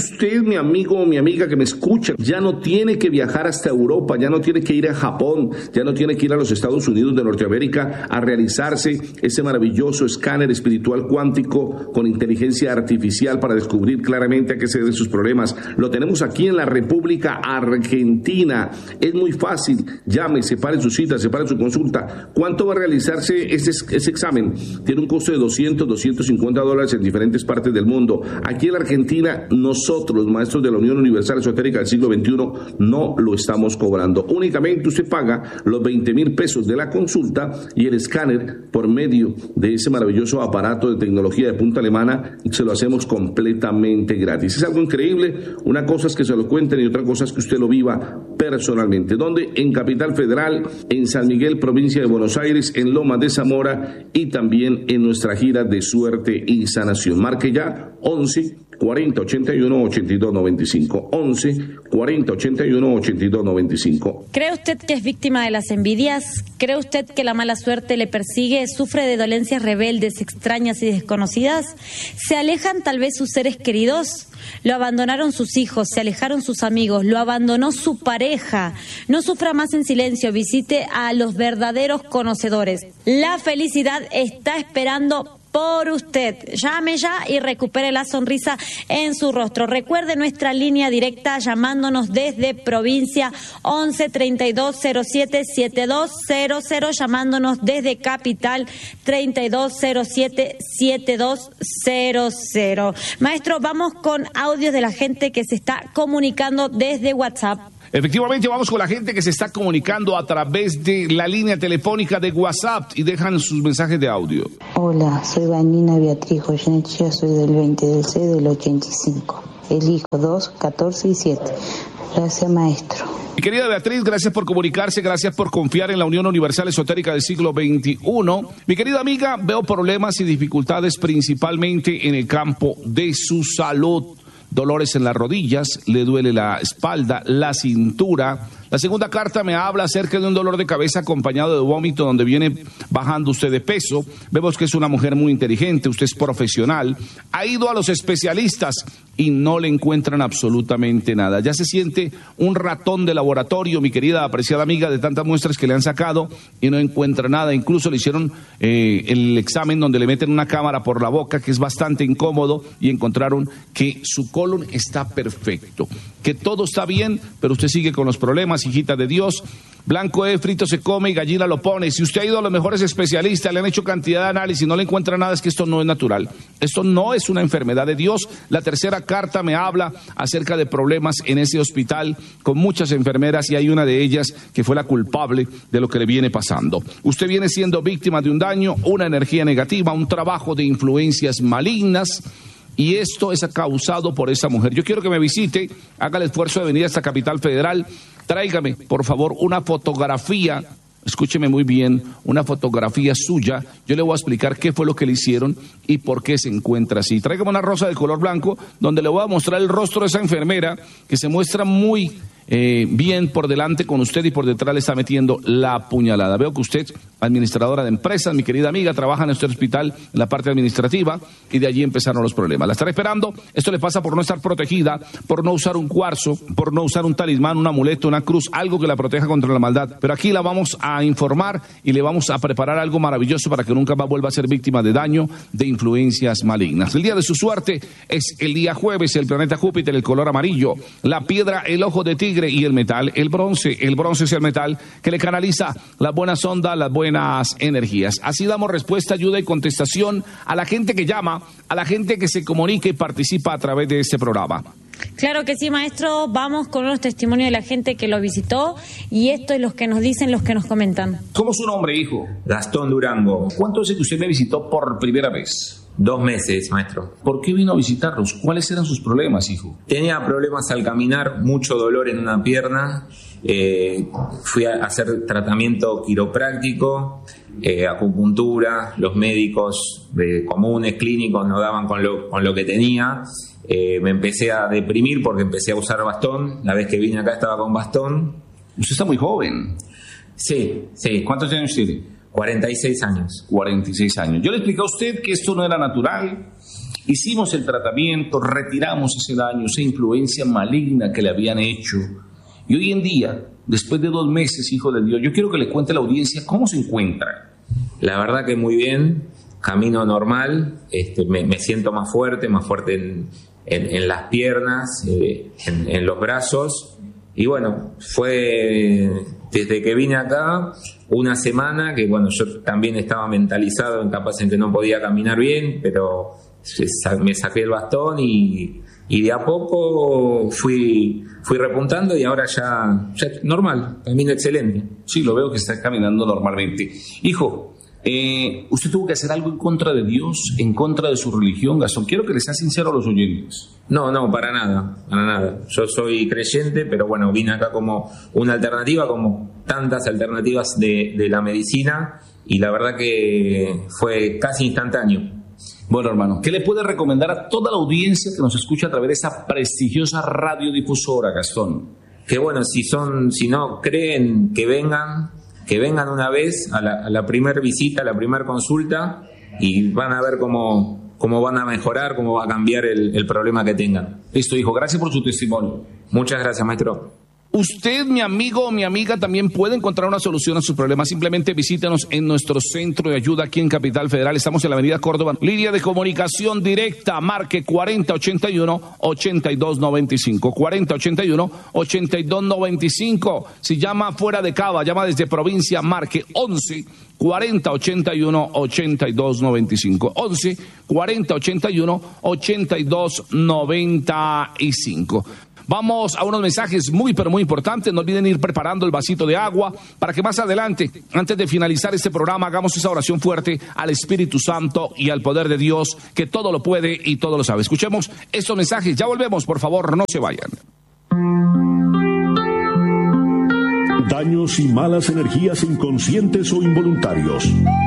usted, mi amigo o mi amiga que me escucha, ya no tiene que viajar hasta Europa, ya no tiene que ir a Japón, ya no tiene que ir a los Estados Unidos de Norteamérica a realizarse ese maravilloso escáner espiritual cuántico con inteligencia artificial para descubrir claramente a qué se deben sus problemas. Lo tenemos aquí en la República Argentina. Es muy fácil. Llame, separe su cita, separe su consulta. ¿Cuánto va a realizarse ese, ese examen? Tiene un costo de doscientos, doscientos cincuenta dólares en diferentes partes del mundo. Aquí en la Argentina, nosotros, los maestros de la Unión Universal Esotérica del siglo veintiuno, no lo estamos cobrando. Únicamente usted paga los veinte mil pesos de la consulta y el escáner por medio de ese maravilloso aparato de tecnología de punta alemana, se lo hacemos completamente gratis. Es algo increíble. Una cosa es que se lo cuenten y otra cosa es que usted lo viva personalmente. ¿Dónde? En Capital Federal, en San Miguel, provincia de Buenos Aires, en Lomas de Zamora y también en nuestra gira de suerte y sanación. Marque ya once cuarenta ochenta y uno ochenta y dos noventa y cinco. once cuarenta ochenta y uno ochenta y dos noventa y cinco. ¿Cree usted que es víctima de las envidias? ¿Cree usted que la mala suerte le persigue? ¿Sufre de dolencias rebeldes, extrañas y desconocidas? ¿Se alejan tal vez sus seres queridos? Lo abandonaron sus hijos, se alejaron sus amigos, lo abandonó su pareja. No sufra más en silencio, visite a los verdaderos conocedores. La felicidad está esperando por usted. Llame ya y recupere la sonrisa en su rostro. Recuerde nuestra línea directa llamándonos desde provincia once treinta y dos cero siete setenta y dos cero cero, llamándonos desde capital treinta y dos cero siete setenta y dos cero cero. Maestro, vamos con audios de la gente que se está comunicando desde WhatsApp. Efectivamente, vamos con la gente que se está comunicando a través de la línea telefónica de WhatsApp y dejan sus mensajes de audio. Hola, soy Vanina Beatriz Goyenechea, soy del veinte del seis del ochenta y cinco. Elijo dos, catorce y siete. Gracias, maestro. Mi querida Beatriz, gracias por comunicarse, gracias por confiar en la Unión Universal Esotérica del siglo veintiuno. Mi querida amiga, veo problemas y dificultades principalmente en el campo de su salud. Dolores en las rodillas, le duele la espalda, la cintura. La segunda carta me habla acerca de un dolor de cabeza acompañado de vómito donde viene bajando usted de peso. Vemos que es una mujer muy inteligente, usted es profesional. Ha ido a los especialistas y no le encuentran absolutamente nada. Ya se siente un ratón de laboratorio, mi querida apreciada amiga, de tantas muestras que le han sacado y no encuentra nada. Incluso le hicieron eh, el examen donde le meten una cámara por la boca, que es bastante incómodo, y encontraron que su colon está perfecto, que todo está bien, pero usted sigue con los problemas, hijita de Dios. Blanco es frito se come y gallina lo pone. Si usted ha ido a los mejores especialistas, le han hecho cantidad de análisis y no le encuentra nada, es que esto no es natural. Esto no es una enfermedad de Dios. La tercera carta me habla acerca de problemas en ese hospital con muchas enfermeras y hay una de ellas que fue la culpable de lo que le viene pasando. Usted viene siendo víctima de un daño, una energía negativa, un trabajo de influencias malignas. Y esto es causado por esa mujer. Yo quiero que me visite, haga el esfuerzo de venir a esta Capital Federal. Tráigame, por favor, una fotografía, escúcheme muy bien, una fotografía suya. Yo le voy a explicar qué fue lo que le hicieron y por qué se encuentra así. Tráigame una rosa de color blanco donde le voy a mostrar el rostro de esa enfermera que se muestra muy eh, bien por delante con usted y por detrás le está metiendo la puñalada. Veo que usted, administradora de empresas, mi querida amiga, trabaja en nuestro hospital en la parte administrativa y de allí empezaron los problemas. La estará esperando. Esto le pasa por no estar protegida, por no usar un cuarzo, por no usar un talismán, un amuleto, una cruz, algo que la proteja contra la maldad. Pero aquí la vamos a informar y le vamos a preparar algo maravilloso para que nunca más vuelva a ser víctima de daño, de influencias malignas. El día de su suerte es el día jueves, el planeta Júpiter, el color amarillo, la piedra, el ojo de tigre y el metal, el bronce. El bronce es el metal que le canaliza las buenas ondas, las buenas energías. Así damos respuesta, ayuda y contestación a la gente que llama, a la gente que se comunica y participa a través de este programa. Claro que sí, maestro. Vamos con los testimonios de la gente que lo visitó y esto es lo que nos dicen, los que nos comentan. ¿Cómo es su nombre, hijo? Gastón Durango. ¿Cuánto hace que usted me visitó por primera vez? Dos meses, maestro. ¿Por qué vino a visitarlos? ¿Cuáles eran sus problemas, hijo? Tenía problemas al caminar, mucho dolor en una pierna. Eh, fui a hacer tratamiento quiropráctico, eh, acupuntura. Los médicos de comunes, clínicos, no daban con lo, con lo que tenía. Eh, me empecé a deprimir porque empecé a usar bastón. La vez que vine acá estaba con bastón. Usted está muy joven. Sí, sí. ¿Cuántos años tiene? cuarenta y seis años. cuarenta y seis años. Yo le expliqué a usted que esto no era natural, Hicimos el tratamiento, retiramos ese daño, esa influencia maligna que le habían hecho. Y hoy en día, después de dos meses, hijo de Dios, yo quiero que le cuente a la audiencia cómo se encuentra. La verdad que muy bien, camino normal, este, me, me siento más fuerte, más fuerte en, en, en las piernas, eh, en, en los brazos. Y bueno, fue desde que vine acá una semana que bueno, yo también estaba mentalizado en capaz en que no podía caminar bien, pero me saqué el bastón y, y de a poco fui, fui repuntando y ahora ya, ya normal, camino excelente. Sí, lo veo que está caminando normalmente. Hijo, eh, ¿usted tuvo que hacer algo en contra de Dios, en contra de su religión, Gastón? Quiero que le sea sincero a los oyentes. No, no, para nada, para nada. Yo soy creyente, pero bueno, vine acá como una alternativa, como tantas alternativas de, de la medicina, y la verdad que fue casi instantáneo. Bueno, hermano, ¿qué le puede recomendar a toda la audiencia que nos escucha a través de esa prestigiosa radiodifusora, Gastón? Que bueno, si son, si no creen, que vengan, que vengan una vez a la, a la primer visita, a la primer consulta, y van a ver cómo, cómo van a mejorar, cómo va a cambiar el, el problema que tengan. Listo, hijo, gracias por su testimonio. Muchas gracias, maestro. Usted, mi amigo o mi amiga, también puede encontrar una solución a sus problemas. Simplemente visítenos en nuestro centro de ayuda aquí en Capital Federal. Estamos en la avenida Córdoba. Línea de comunicación directa, marque cuarenta ochenta y uno, ochenta y dos noventa y cinco. cuarenta ochenta y uno, ochenta y dos noventa y cinco. Si llama fuera de Cava, llama desde provincia, marque once cuarenta ochenta y uno, ochenta y dos noventa y cinco. once cuarenta ochenta y uno, ochenta y dos noventa y cinco. Vamos a unos mensajes muy pero muy importantes. No olviden ir preparando el vasito de agua para que más adelante, antes de finalizar este programa, hagamos esa oración fuerte al Espíritu Santo y al poder de Dios, que todo lo puede y todo lo sabe. Escuchemos estos mensajes. Ya volvemos, por favor, no se vayan. Daños y malas energías inconscientes o involuntarios.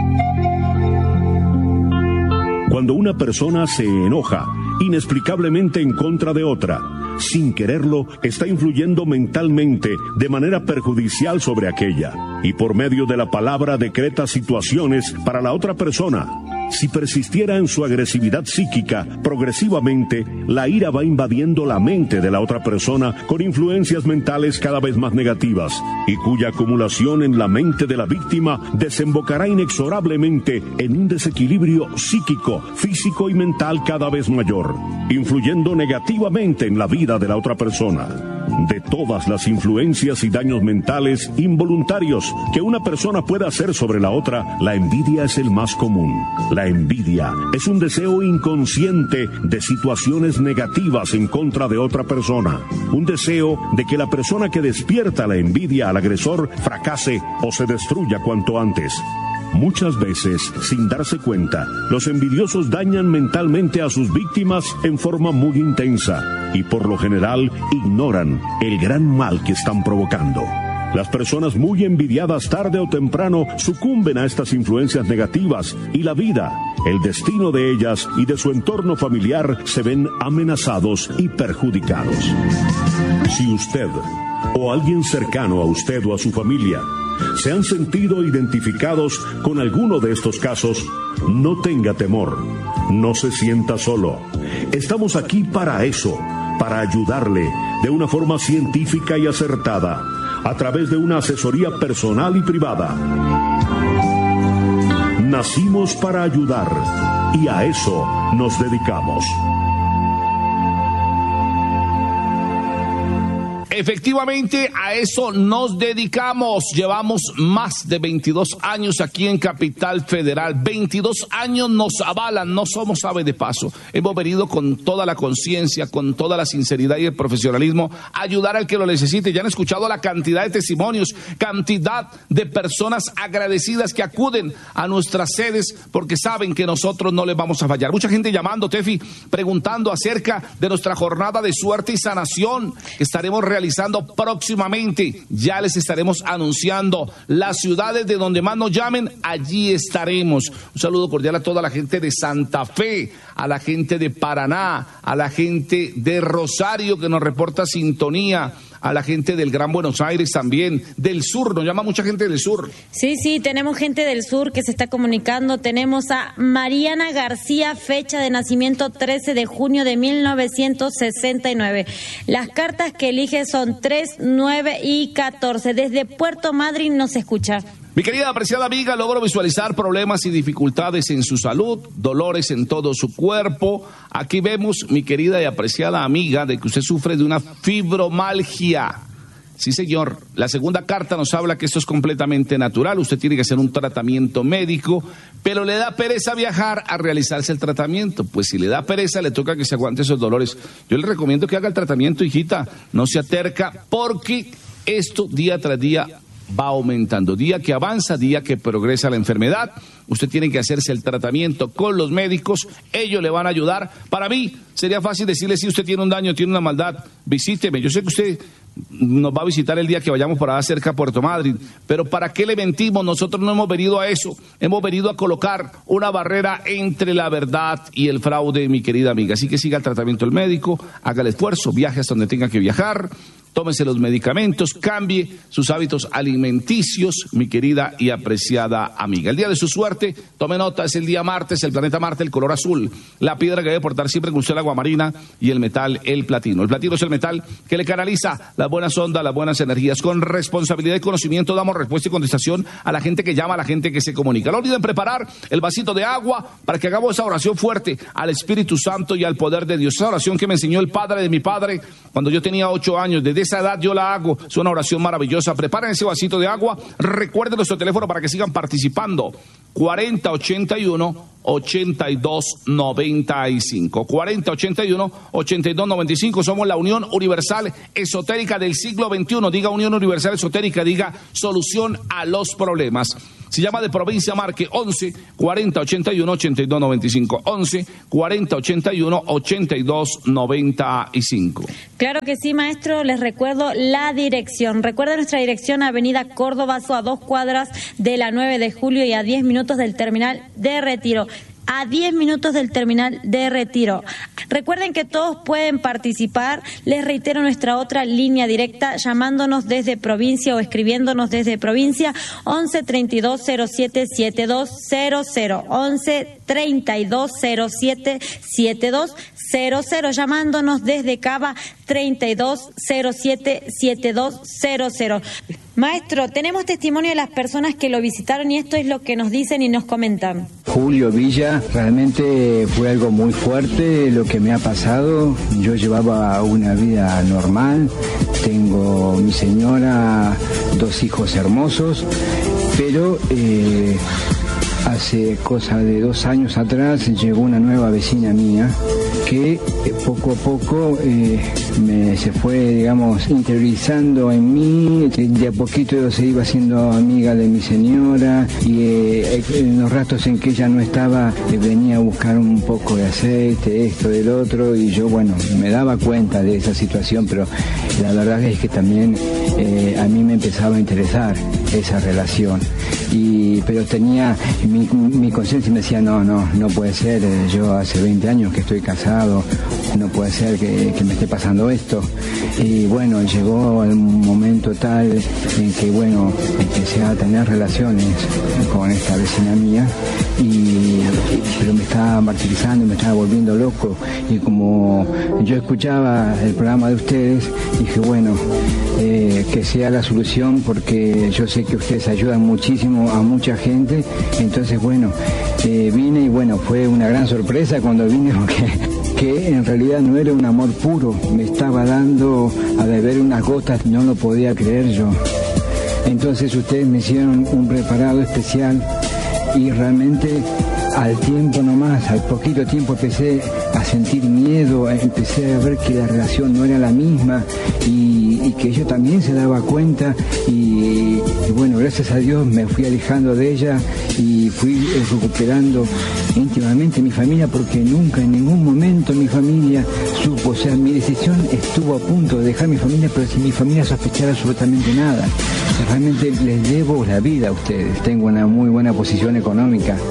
Cuando una persona se enoja inexplicablemente en contra de otra, sin quererlo, está influyendo mentalmente de manera perjudicial sobre aquella, y por medio de la palabra decreta situaciones para la otra persona. Si persistiera en su agresividad psíquica, progresivamente, la ira va invadiendo la mente de la otra persona con influencias mentales cada vez más negativas, y cuya acumulación en la mente de la víctima desembocará inexorablemente en un desequilibrio psíquico, físico y mental cada vez mayor, influyendo negativamente en la vida de la otra persona. De todas las influencias y daños mentales involuntarios que una persona puede hacer sobre la otra, la envidia es el más común. La envidia es un deseo inconsciente de situaciones negativas en contra de otra persona. Un deseo de que la persona que despierta la envidia al agresor fracase o se destruya cuanto antes. Muchas veces, sin darse cuenta, los envidiosos dañan mentalmente a sus víctimas en forma muy intensa y por lo general ignoran el gran mal que están provocando. Las personas muy envidiadas tarde o temprano sucumben a estas influencias negativas y la vida, el destino de ellas y de su entorno familiar se ven amenazados y perjudicados. Si usted o alguien cercano a usted o a su familia se han sentido identificados con alguno de estos casos, no tenga temor, no se sienta solo. Estamos aquí para eso, para ayudarle de una forma científica y acertada, a través de una asesoría personal y privada. Nacimos para ayudar y a eso nos dedicamos. Efectivamente, a eso nos dedicamos. Llevamos más de veintidós años aquí en Capital Federal. veintidós años nos avalan, no somos ave de paso. Hemos venido con toda la conciencia, con toda la sinceridad y el profesionalismo a ayudar al que lo necesite. Ya han escuchado la cantidad de testimonios, cantidad de personas agradecidas que acuden a nuestras sedes porque saben que nosotros no les vamos a fallar. Mucha gente llamando, Tefi, preguntando acerca de nuestra jornada de suerte y sanación que estaremos realizando próximamente. Ya les estaremos anunciando las ciudades de donde más nos llamen, allí estaremos. Un saludo cordial a toda la gente de Santa Fe, a la gente de Paraná, a la gente de Rosario que nos reporta sintonía, a la gente del Gran Buenos Aires también, del sur, nos llama mucha gente del sur. Sí, sí, tenemos gente del sur que se está comunicando. Tenemos a Mariana García, fecha de nacimiento trece de junio de mil novecientos sesenta y nueve. Las cartas que elige son tres, nueve y catorce. Desde Puerto Madryn nos escucha. Mi querida apreciada amiga, logro visualizar problemas y dificultades en su salud, dolores en todo su cuerpo. Aquí vemos, mi querida y apreciada amiga, de que usted sufre de una fibromialgia. Sí, señor. La segunda carta nos habla que esto es completamente natural. Usted tiene que hacer un tratamiento médico, pero le da pereza viajar a realizarse el tratamiento. Pues si le da pereza, le toca que se aguante esos dolores. Yo le recomiendo que haga el tratamiento, hijita. No se aterca, porque esto día tras día va aumentando. Día que avanza, día que progresa la enfermedad. Usted tiene que hacerse el tratamiento con los médicos. Ellos le van a ayudar. Para mí sería fácil decirle, si usted tiene un daño, tiene una maldad, visíteme. Yo sé que usted nos va a visitar el día que vayamos por allá cerca a Puerto Madryn, pero ¿para qué le mentimos? Nosotros no hemos venido a eso. Hemos venido a colocar una barrera entre la verdad y el fraude, mi querida amiga. Así que siga el tratamiento del médico, haga el esfuerzo, viaje hasta donde tenga que viajar, tómese los medicamentos, cambie sus hábitos alimenticios, mi querida y apreciada amiga. El día de su suerte, tome nota, es el día martes, el planeta Marte, el color azul, la piedra que debe portar siempre con usted el agua marina, y el metal, el platino. El platino es el metal que le canaliza las buenas ondas, las buenas energías. Con responsabilidad y conocimiento damos respuesta y contestación a la gente que llama, a la gente que se comunica. No olviden preparar el vasito de agua para que hagamos esa oración fuerte al Espíritu Santo y al poder de Dios. Esa oración que me enseñó el padre de mi padre cuando yo tenía ocho años. Desde esa edad yo la hago. Es una oración maravillosa. Preparen ese vasito de agua. Recuerden nuestro teléfono para que sigan participando. cuarenta ochenta y uno ochenta y dos noventa y cinco. cuarenta ochenta y uno ochenta y dos noventa y cinco. Somos la Unión Universal Esotérica del siglo veintiuno. Diga Unión Universal Esotérica, diga solución a los problemas. Se llama de Provincia Marque. Once cuarenta ochenta y uno ochenta y dos noventa y cinco. Once cuarenta ochenta y uno ochenta y dos noventa y cinco. Claro que sí, maestro. Les recuerdo la dirección. Recuerda nuestra dirección: Avenida Córdoba, a dos cuadras de la nueve de julio y a diez minutos del terminal de Retiro. A diez minutos del terminal de Retiro. Recuerden que todos pueden participar. Les reitero nuestra otra línea directa, llamándonos desde provincia o escribiéndonos desde provincia, once treinta y dos cero siete setenta y dos cero cero. once treinta y dos cero siete setenta y dos cero cero. Llamándonos desde Cava, treinta y dos cero siete setenta y dos cero cero. Maestro, tenemos testimonio de las personas que lo visitaron y esto es lo que nos dicen y nos comentan. Julio Villa, realmente fue algo muy fuerte lo que me ha pasado. Yo llevaba una vida normal, tengo mi señora, dos hijos hermosos, pero eh, hace cosa de dos años atrás llegó una nueva vecina mía que eh, poco a poco eh, me, se fue, digamos, interiorizando en mí. De a poquito se iba haciendo amiga de mi señora y eh, en los ratos en que ella no estaba eh, venía a buscar un poco de aceite, esto, del otro, y yo, bueno, me daba cuenta de esa situación, pero la verdad es que también eh, a mí me empezaba a interesar esa relación. Y, pero tenía, mi, mi conciencia me decía, no, no, no puede ser, eh, yo hace veinte años que estoy casado, no puede ser que, que me esté pasando esto. Y bueno, llegó el momento tal en que, bueno, empecé a tener relaciones con esta vecina mía, y, pero me estaba martirizando, me estaba volviendo loco, y como yo escuchaba el programa de ustedes, dije, bueno, eh, que sea la solución, porque yo sé que ustedes ayudan muchísimo a mucha gente. Entonces, bueno, eh, vine y bueno, fue una gran sorpresa cuando vine, porque que en realidad no era un amor puro, me estaba dando a beber unas gotas, no lo podía creer yo. Entonces ustedes me hicieron un preparado especial y realmente al tiempo nomás, al poquito tiempo empecé a sentir miedo, empecé a ver que la relación no era la misma y, y que ella también se daba cuenta y, y bueno, gracias a Dios me fui alejando de ella y fui recuperando íntimamente mi familia, porque nunca en ningún momento mi familia supo, o sea, mi decisión estuvo a punto de dejar mi familia, pero sin mi familia sospechar absolutamente nada. O sea, realmente les debo la vida a ustedes, tengo una muy buena posición económica en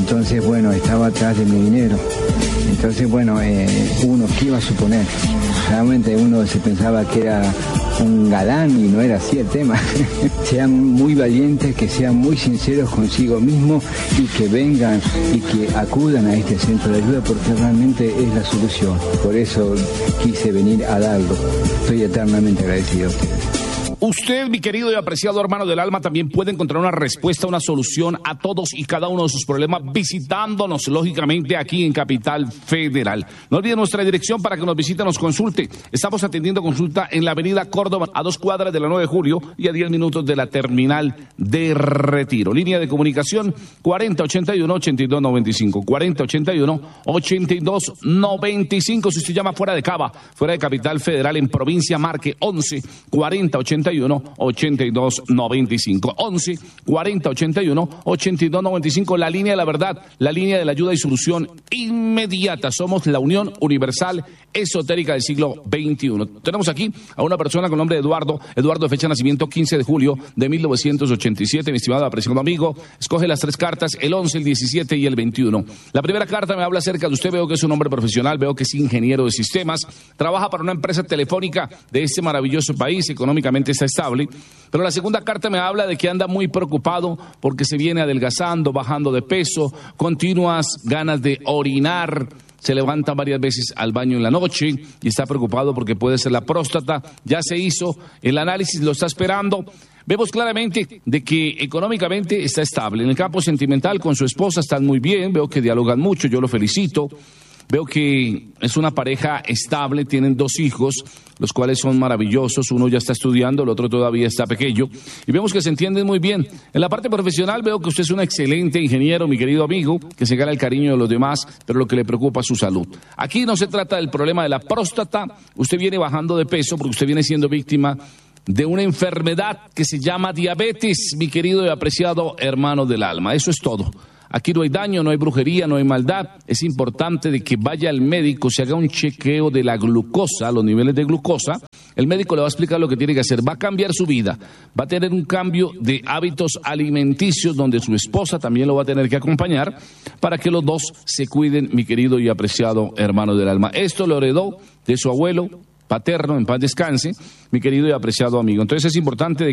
Entonces, bueno, estaba atrás de mi dinero. Entonces, bueno, eh, uno, ¿qué iba a suponer? Realmente uno se pensaba que era un galán y no era así el tema. Sean muy valientes, que sean muy sinceros consigo mismos y que vengan y que acudan a este centro de ayuda porque realmente es la solución. Por eso quise venir a darlo. Estoy eternamente agradecido a ustedes. Usted, mi querido y apreciado hermano del alma, también puede encontrar una respuesta, una solución a todos y cada uno de sus problemas visitándonos, lógicamente, aquí en Capital Federal. No olvide nuestra dirección para que nos visite, nos consulte. Estamos atendiendo consulta en la avenida Córdoba, a dos cuadras de la nueve de julio y a diez minutos de la terminal de Retiro. Línea de comunicación cuarenta ochenta y uno ochenta y dos noventa y cinco, cuarenta ochenta y uno ochenta y dos noventa y cinco. Si usted llama fuera de Cava, fuera de Capital Federal, en provincia, marque once cuarenta ochenta y uno ochenta y dos noventa y cinco, once cuarenta ochenta y uno ochenta y dos noventa y cinco, la línea de la verdad, la línea de la ayuda y solución inmediata. Somos la Unión Universal Esotérica del siglo veintiuno. Tenemos aquí a una persona con nombre de Eduardo, Eduardo de fecha de nacimiento quince de julio de mil novecientos ochenta y siete, mi estimado apreciado amigo. Escoge las tres cartas, el once, el diecisiete y el veintiuno. La primera carta me habla acerca de usted, veo que es un hombre profesional, veo que es ingeniero de sistemas, trabaja para una empresa telefónica de este maravilloso país, económicamente está estable, pero la segunda carta me habla de que anda muy preocupado porque se viene adelgazando, bajando de peso, continuas ganas de orinar, se levanta varias veces al baño en la noche y está preocupado porque puede ser la próstata. Ya se hizo el análisis, lo está esperando. Vemos claramente de que económicamente está estable. En el campo sentimental con su esposa están muy bien, veo que dialogan mucho, yo lo felicito. Veo que es una pareja estable, tienen dos hijos, los cuales son maravillosos, uno ya está estudiando, el otro todavía está pequeño, y vemos que se entienden muy bien. En la parte profesional veo que usted es un excelente ingeniero, mi querido amigo, que se gana el cariño de los demás, pero lo que le preocupa es su salud. Aquí no se trata del problema de la próstata, usted viene bajando de peso porque usted viene siendo víctima de una enfermedad que se llama diabetes, mi querido y apreciado hermano del alma. Eso es todo. Aquí no hay daño, no hay brujería, no hay maldad. Es importante de que vaya al médico, se haga un chequeo de la glucosa, los niveles de glucosa. El médico le va a explicar lo que tiene que hacer. Va a cambiar su vida, va a tener un cambio de hábitos alimenticios donde su esposa también lo va a tener que acompañar para que los dos se cuiden, mi querido y apreciado hermano del alma. Esto lo heredó de su abuelo paterno, en paz descanse, mi querido y apreciado amigo. Entonces es importante de